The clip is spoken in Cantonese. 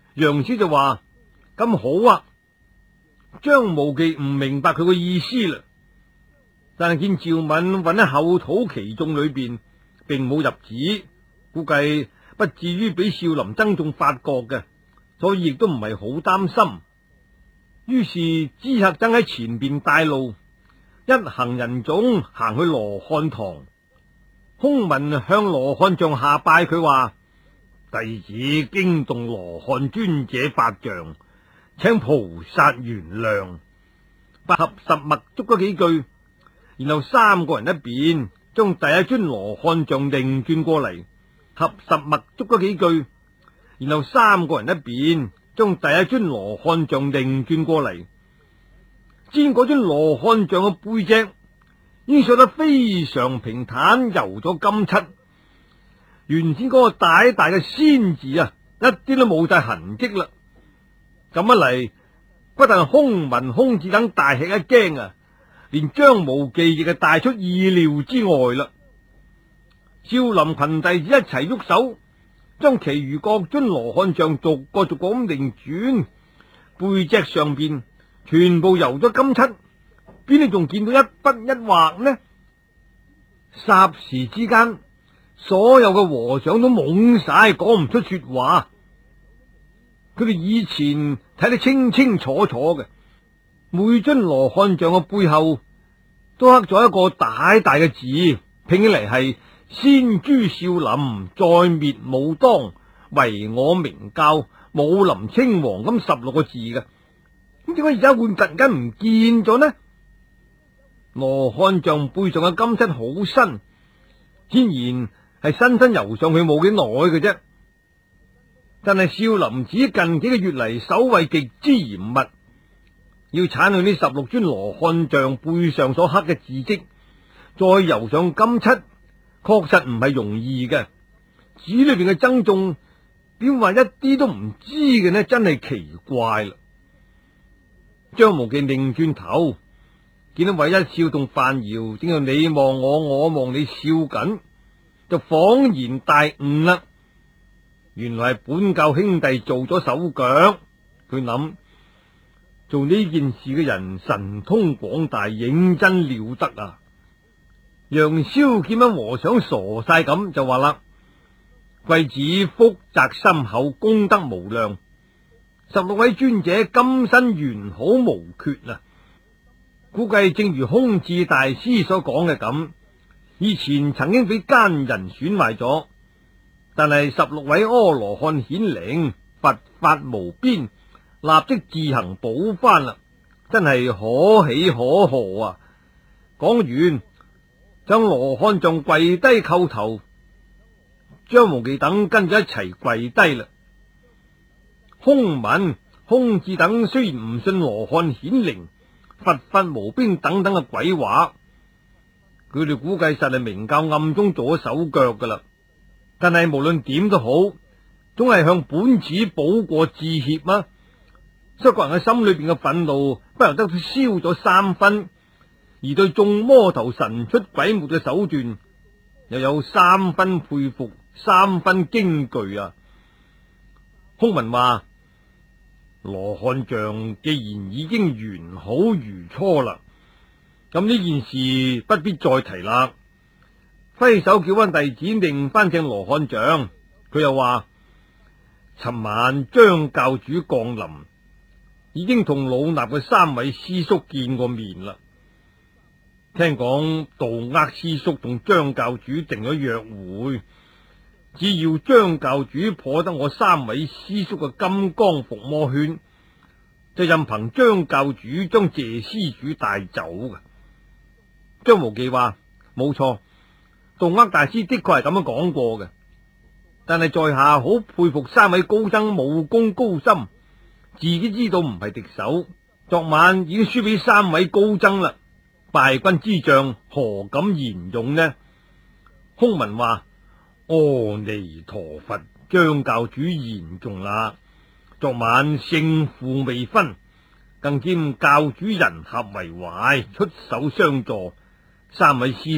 楊超就話：咁好啊！張無忌唔明白佢個意思啦，但係見趙敏混喺後土其眾裏邊，並冇入旨，估計不至於俾少林僧眾發覺嘅，所以亦都唔係好擔心。於是知客僧喺前邊帶路，一行人總行去羅漢堂。空文向羅漢像下拜，佢話：弟子驚動羅漢尊者法像，請菩薩原諒。不合十默祝咗幾句，然後三個人一邊將第一尊羅漢像擰轉過嚟，合十默祝咗幾句，然後三個人一邊將第一尊羅漢像擰轉過嚟。見嗰尊羅漢像嘅背脊已經上得非常平坦，油咗金漆，原先嗰個大大嘅仙字啊，一啲都冇晒痕跡啦。咁一嚟，不但空文、空智等大吃一驚啊，連張無忌亦係大出意料之外啦。少林群弟子一齊喐手，將其餘各尊羅漢像逐個逐個咁擰轉，背脊上邊全部油咗金漆，邊度仲見到一筆一畫呢？霎時之間，所有嘅和尚都懵晒，講唔出說話。佢哋以前睇得清清楚楚嘅，每尊羅漢像嘅背後都刻咗一個大大嘅字，拼起嚟係先誅少林，再滅武當，唯我明教，武林稱王咁16個字嘅。咁點解而家會突然間唔見咗呢？羅漢像背上嘅金漆好新，天然係新油上去冇幾耐嘅啫。但係少林寺近幾個月嚟守衛極之嚴密，要鏟去呢16尊羅漢像背上所刻嘅字跡，再油上金漆，確實唔係容易嘅。寺裏邊嘅僧眾點話一啲都唔知嘅呢？真係奇怪啦！張無忌擰轉頭，見到韋一笑同范瑤正係你望我，我望你笑緊，就恍然大悟啦。原來係本教兄弟做咗手腳。佢諗，做呢件事嘅人神通廣大，認真了得啊！楊逍見返和尚傻晒咁，就話啦：貴子福澤深厚，功德無量，16位尊者今生完好無缺啊！估計正如空智大師所講嘅咁，以前曾經俾奸人損壞咗，但係16位阿羅漢顯靈，佛法無邊，立即自行補翻啦，真係可喜可賀啊！講完，將羅漢像跪低叩頭，張無忌等跟住一齊跪低啦。空文、空智等雖然唔信羅漢顯靈、佛法無邊等等嘅鬼話，佢哋估計實係明教暗中做咗手腳噶啦。但係無論點都好，總係向本寺補過致歉啊！所以個人嘅心裏邊嘅憤怒不由得消咗3分，而對眾魔頭神出鬼沒嘅手段又有3分佩服，3分驚懼啊！空文話：羅漢像既然已經完好如初啦，咁呢件事不必再提啦。揮手叫翻弟子擰翻正羅漢像，佢又話：尋晚張教主降臨，已經同老衲嘅3位師叔見過面啦。聽講杜厄師叔同張教主定咗約會，只要張教主破得我3位師叔嘅金剛伏魔圈，就任憑張教主將謝施主帶走嘅。張無忌話：冇錯。杜厄大師的確係咁樣講過嘅，但係在下好佩服3位高僧武功高深，自己知道唔係敵手，昨晚已經輸俾3位高僧啦，敗軍之將何敢言勇呢？空文話：阿彌陀佛，張教主言重啦，昨晚勝負未分，更兼教主人合為懷，出手相助，3位師